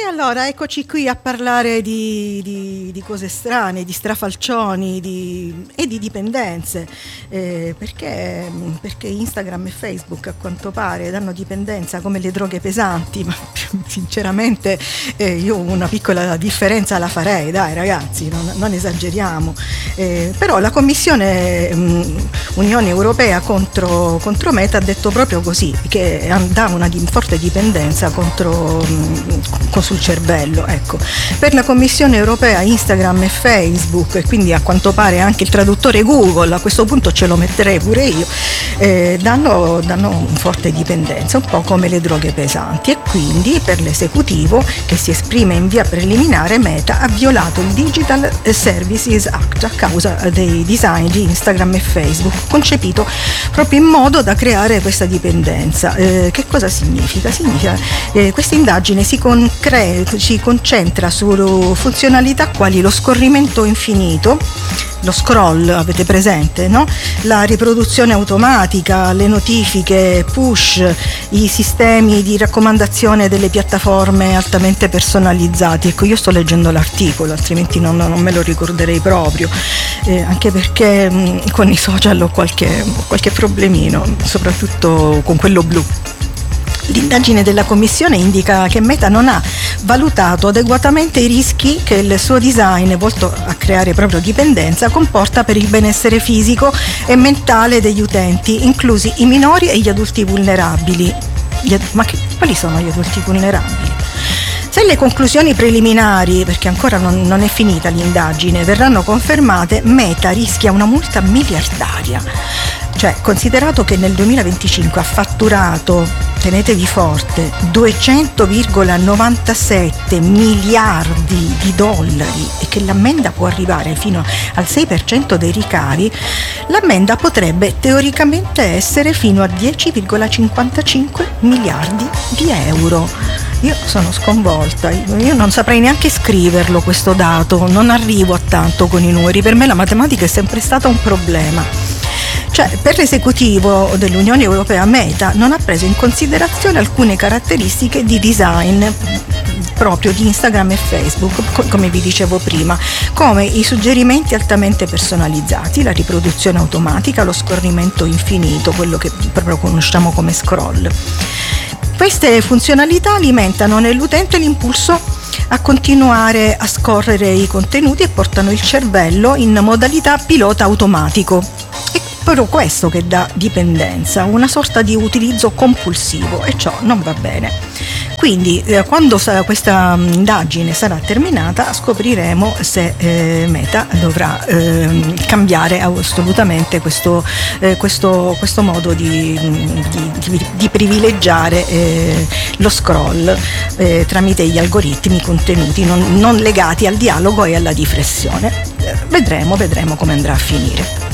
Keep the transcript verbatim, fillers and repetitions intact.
allora eccoci qui a parlare di, di, di cose strane, di strafalcioni di, e di dipendenze, eh, perché, perché Instagram e Facebook a quanto pare danno dipendenza come le droghe pesanti, ma sinceramente eh, io una piccola differenza la farei, dai ragazzi, non, non esageriamo. Eh, però la Commissione mh, Unione Europea contro, contro Meta ha detto proprio così, che dà una di, forte dipendenza contro mh, sul cervello, ecco. Per la Commissione Europea Instagram e Facebook, e quindi a quanto pare anche il traduttore Google, a questo punto ce lo metterei pure io, eh, danno, danno forte dipendenza, un po' come le droghe pesanti, e quindi per l'esecutivo che si esprime in via preliminare Meta ha violato il Digital Services Act a causa dei design di Instagram e Facebook, concepito proprio in modo da creare questa dipendenza. Eh, che cosa significa? Significa eh, questa indagine si con Cre- si concentra su funzionalità quali lo scorrimento infinito, lo scroll, avete presente, no? La riproduzione automatica, le notifiche push, i sistemi di raccomandazione delle piattaforme altamente personalizzati. Ecco, io sto leggendo l'articolo, altrimenti non, non me lo ricorderei proprio, eh, anche perché mh, con i social ho qualche, qualche problemino, soprattutto con quello blu. L'indagine della Commissione indica che Meta non ha valutato adeguatamente i rischi che il suo design, volto a creare proprio dipendenza, comporta per il benessere fisico e mentale degli utenti, inclusi i minori e gli adulti vulnerabili. Gli ad- ma che, quali sono gli adulti vulnerabili? Se le conclusioni preliminari, perché ancora non, non è finita l'indagine, verranno confermate, Meta rischia una multa miliardaria. Cioè, considerato che nel duemilaventicinque ha fatturato, tenetevi forte, duecento virgola novantasette miliardi di dollari e che l'ammenda può arrivare fino al sei per cento dei ricavi, l'ammenda potrebbe teoricamente essere fino a dieci virgola cinquantacinque miliardi di euro. Io sono sconvolta, io non saprei neanche scriverlo questo dato, non arrivo a tanto con i numeri, per me la matematica è sempre stata un problema. Cioè, per l'esecutivo dell'Unione Europea Meta non ha preso in considerazione alcune caratteristiche di design proprio di Instagram e Facebook, come vi dicevo prima, come i suggerimenti altamente personalizzati, la riproduzione automatica, lo scorrimento infinito, quello che proprio conosciamo come scroll. Queste funzionalità alimentano nell'utente l'impulso a continuare a scorrere i contenuti e portano il cervello in modalità pilota automatico. È proprio questo che dà dipendenza, una sorta di utilizzo compulsivo, e ciò non va bene. Quindi eh, quando sarà questa indagine sarà terminata, scopriremo se eh, Meta dovrà eh, cambiare assolutamente questo, eh, questo, questo modo di, di, di, di privilegiare eh, lo scroll eh, tramite gli algoritmi, i contenuti non, non legati al dialogo e alla riflessione. Eh, vedremo, vedremo come andrà a finire.